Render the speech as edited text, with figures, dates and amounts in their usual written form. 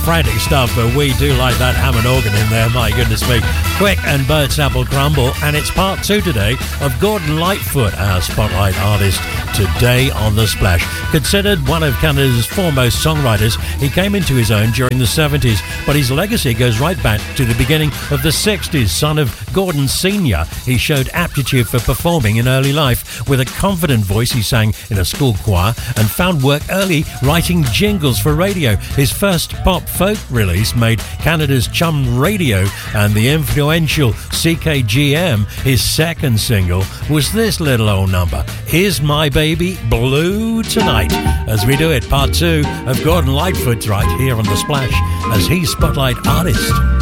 frantic stuff, but we do like that Hammond organ in there, my goodness me. Quick and Bird's Apple Crumble, and it's part 2 today of Gordon Lightfoot, our spotlight artist today on The Splash. Considered one of Canada's foremost songwriters, he came into his own during the 70s, but his legacy goes right back to the beginning of the 60s. Son of Gordon Sr., he showed aptitude for performing in early life. With a confident voice, he sang in a school choir and found work early writing jingles for radio. His first pop folk release made Canada's Chum Radio, and the influential CKGM, his second single, was this little old number, Is My Baby Blue Tonight? As we do it, part 2 of Gordon Lightfoot's right here on The Splash as he's Spotlight Artist.